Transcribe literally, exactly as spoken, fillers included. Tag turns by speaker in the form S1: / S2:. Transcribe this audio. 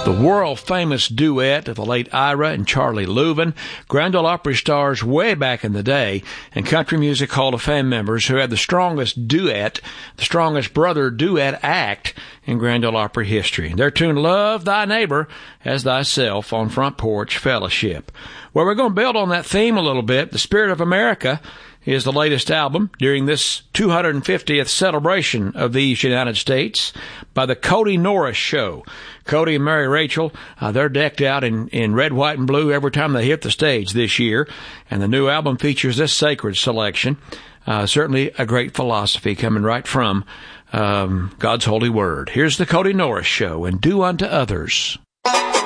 S1: The world-famous duet of the late Ira and Charlie Louvin, Grand Ole Opry stars way back in the day, and Country Music Hall of Fame members who had the strongest duet, the strongest brother duet act in Grand Ole Opry history. Their tune, Love Thy Neighbor as Thyself, on Front Porch Fellowship. Well, we're going to build on that theme a little bit. The Spirit of America is the latest album during this two hundred fiftieth celebration of these United States by the Cody Norris Show. Cody and Mary Rachel, uh, they're decked out in, in red, white, and blue every time they hit the stage this year, and the new album features this sacred selection. Uh, certainly a great philosophy coming right from um, God's holy word. Here's the Cody Norris Show, and Do Unto Others.